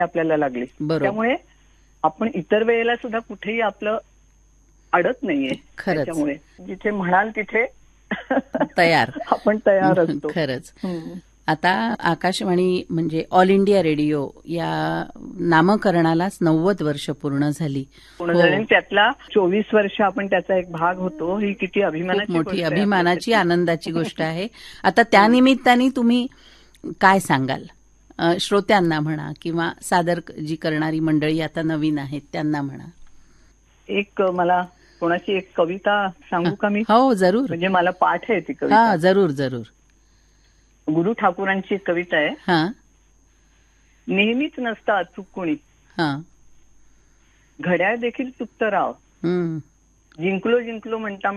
आपल्याला लागली. बरोबर. त्यामुळे आपण इतर वेळेला सुद्धा कुठेही आपलं अडत नाहीये. खरंच. त्याच्यामुळे जिथे म्हणाल तिथे तयार. आपण तयार असतो. खरंच. हम्म. आता आकाशवाणी म्हणजे ऑल इंडिया रेडिओ या नामकरणालाच 90 वर्ष पूर्ण झाली. पूर्ण हो. झाले. त्यातला 24 वर्ष आपण त्याचा एक भाग होतो. ही किती खूप अभिमानाची मोठी गोष्ट आहे अभिमानाची आपल्यासाठी. आनंदाची गोष्ट आहे. आता त्यानिमित्ताने तुम्ही काय सांगाल श्रोत्यांना म्हणा किंवा सादर जी करणारी मंडळी आता नवीन आहेत त्यांना म्हणा. एक मला कोणाची एक कविता सांगू का मी? हो जरूर. म्हणजे मला पाठ आहे ती हा कविता. जरूर जरूर. गुरु ठाकूरांची एक कविता आहे. हा नेहमीच नसतं अचूक कोणी, हा. घड्याळ देखील चुकतं राव, हम्म. जिंकलो जिंकलो म्हणता